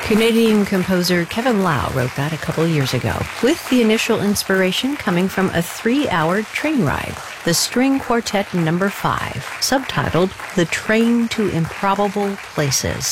Canadian composer Kevin Lau wrote that a couple years ago, with the initial inspiration coming from a 3-hour train ride. The String Quartet No. 5, subtitled The Train to Improbable Places.